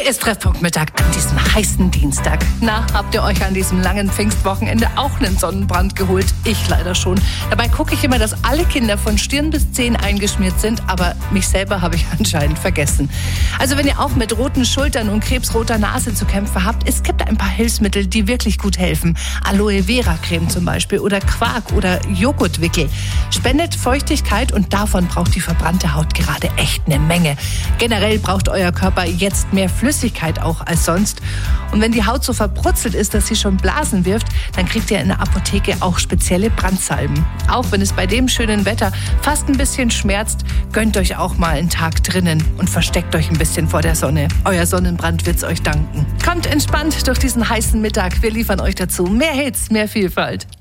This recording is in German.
Hier ist Treffpunkt Mittag an diesem heißen Dienstag. Na, habt ihr euch an diesem langen Pfingstwochenende auch einen Sonnenbrand geholt? Ich leider schon. Dabei gucke ich immer, dass alle Kinder von Stirn bis Zehen eingeschmiert sind, aber mich selber habe ich anscheinend vergessen. Also wenn ihr auch mit roten Schultern und krebsroter Nase zu kämpfen habt, es gibt ein paar Hilfsmittel, die wirklich gut helfen. Aloe Vera Creme zum Beispiel oder Quark oder Joghurtwickel. Spendet Feuchtigkeit und davon braucht die verbrannte Haut gerade echt eine Menge. Generell braucht euer Körper jetzt mehr Flüssigkeit auch als sonst. Und wenn die Haut so verbrutzelt ist, dass sie schon Blasen wirft, dann kriegt ihr in der Apotheke auch spezielle Brandsalben. Auch wenn es bei dem schönen Wetter fast ein bisschen schmerzt, gönnt euch auch mal einen Tag drinnen und versteckt euch ein bisschen vor der Sonne. Euer Sonnenbrand wird's euch danken. Kommt entspannt durch diesen heißen Mittag. Wir liefern euch dazu mehr Hits, mehr Vielfalt.